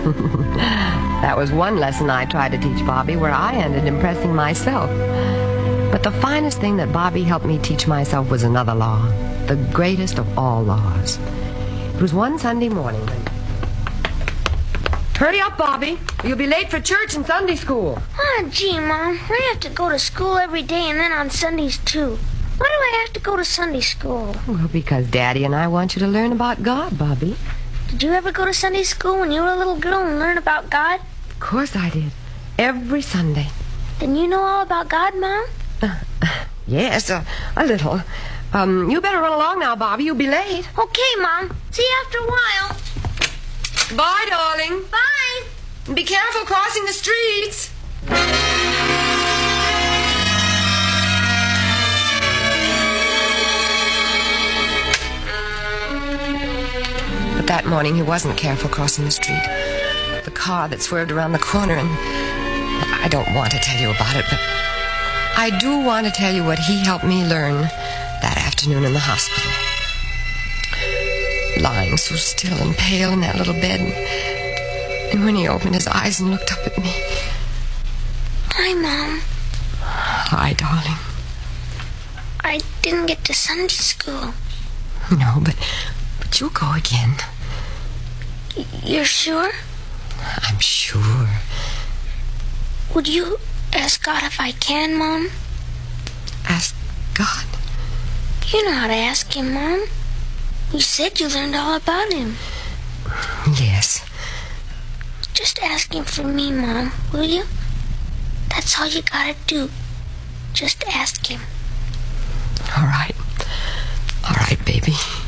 That was one lesson I tried to teach Bobby, where I ended impressing myself. But the finest thing that Bobby helped me teach myself was another law, the greatest of all laws. It was one Sunday morning. Hurry up, Bobby. You'll be late for church and Sunday school. Oh, gee, Mom. I have to go to school every day and then on Sundays, too. Why do I have to go to Sunday school? Well, because Daddy and I want you to learn about God, Bobby. Did you ever go to Sunday school when you were a little girl and learn about God? Of course I did. Every Sunday. Then you know all about God, Mom? Yes, a little. You better run along now, Bobby. You'll be late. Okay, Mom. See you after a while. Bye, darling. Bye. And be careful crossing the streets. But that morning he wasn't careful crossing the street. The car that swerved around the corner, and I don't want to tell you about it, but I do want to tell you what he helped me learn that afternoon in the hospital. Lying so still and pale in that little bed, and when he opened his eyes and looked up at me. Hi, Mom. Hi, darling. I didn't get to Sunday school. No, but you'll go again. You're sure? I'm sure. Would you ask God if I can, Mom? Ask God? You know how to ask him, Mom. You said you learned all about him. Yes. Just ask him for me, Mom, will you? That's all you gotta do. Just ask him. All right. All right, baby.